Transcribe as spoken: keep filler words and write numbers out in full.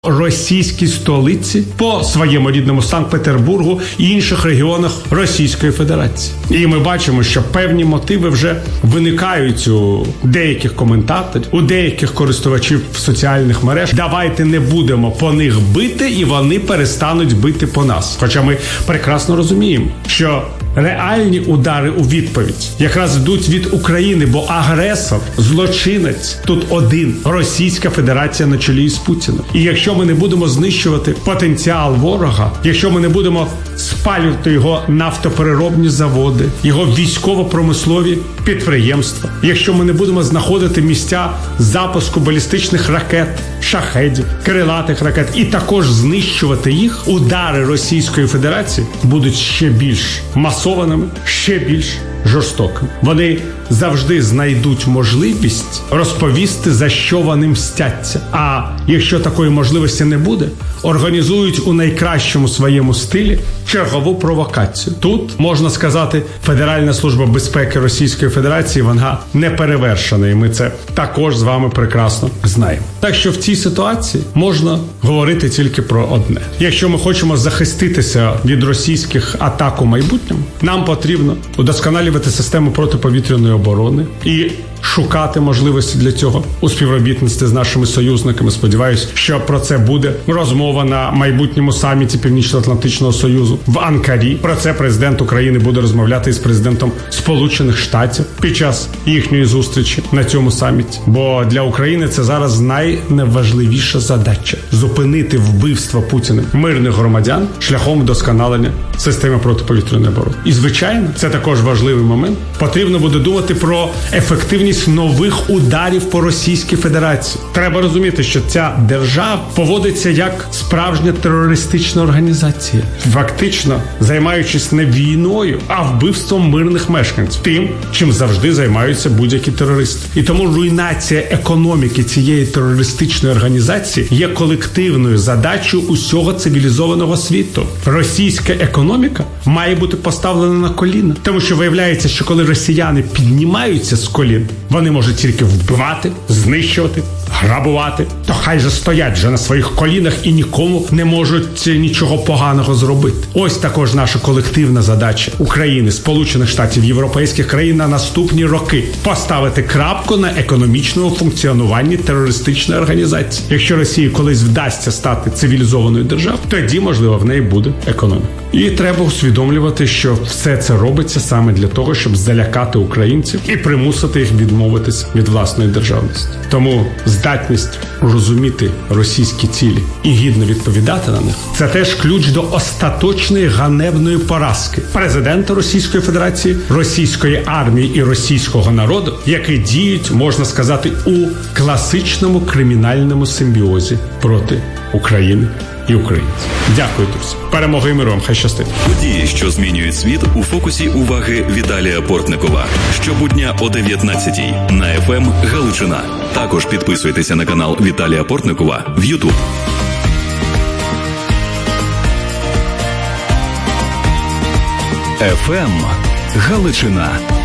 російській столиці, по своєму рідному Санкт-Петербургу і інших регіонах Російської Федерації. І ми бачимо, що певні мотиви вже виникають у деяких коментаторів, у деяких користувачів соціальних мереж. Давайте не будемо по них бити, і вони перестануть бити по нас. Хоча ми прекрасно розуміємо, що реальні удари у відповідь якраз йдуть від України, бо агресор, злочинець тут один – Російська Федерація на чолі з Путіним. І якщо ми не будемо знищувати потенціал ворога, якщо ми не будемо спалювати його нафтопереробні заводи, його військово-промислові підприємства, якщо ми не будемо знаходити місця запуску балістичних ракет, шахедів, крилатих ракет і також знищувати їх, удари Російської Федерації будуть ще більш масованими, ще більш жорстокими. Вони завжди знайдуть можливість розповісти, за що вони мстяться. А якщо такої можливості не буде, організують у найкращому своєму стилі чергову провокацію. Тут, можна сказати, Федеральна служба безпеки Російської Федерації, вона не перевершена, і ми це також з вами прекрасно знаємо. Так що в цій ситуації можна говорити тільки про одне. Якщо ми хочемо захиститися від російських атак у майбутньому, нам потрібно удосконалювати систему протиповітряної оборони і шукати можливості для цього у співробітництві з нашими союзниками. Сподіваюсь, що про це буде розмова на майбутньому саміті Північно-Атлантичного Союзу в Анкарі. Про це президент України буде розмовляти із президентом Сполучених Штатів під час їхньої зустрічі на цьому саміті. Бо для України це зараз найважливіша задача – зупинити вбивство Путіним мирних громадян шляхом вдосконалення системи протиповітряної оборони. І, звичайно, це також важливий момент. Потрібно буде думати про ефективність нових ударів по Російській Федерації. Треба розуміти, що ця держава поводиться як справжня терористична організація, фактично займаючись не війною, а вбивством мирних мешканців. Тим, чим завжди займаються будь-які терористи. І тому руйнація економіки цієї терористичної організації є колективною задачею усього цивілізованого світу. Російська економіка має бути поставлена на коліна. Тому що виявляється, що коли росіяни піднімаються з колін, вони можуть тільки вбивати, знищувати, грабувати. То хай же стоять вже на своїх колінах і нікому не можуть нічого поганого зробити. Ось також наша колективна задача України, Сполучених Штатів, європейських країн на наступні роки – поставити крапку на економічному функціонуванні терористичної організації. Якщо Росії колись вдасться стати цивілізованою державою, тоді, можливо, в неї буде економіка. І треба усвідомлювати, що все це робиться саме для того, щоб залякати українців і примусити їх відмовитись від власної державності. Тому здатність розуміти російські цілі і гідно відповідати на них – це теж ключ до остаточної ганебної поразки президента Російської Федерації, російської армії і російського народу, які діють, можна сказати, у класичному кримінальному симбіозі проти України і українців. Дякую, друзі. Перемоги і миру вам. Хай щастить. Події, що змінюють світ, у фокусі уваги Віталія Портникова. Щобудня о дев'ятнадцятій на еф ем Галичина. Також підписуйтеся на канал Віталія Портникова в Ютуб. еф ем Галичина.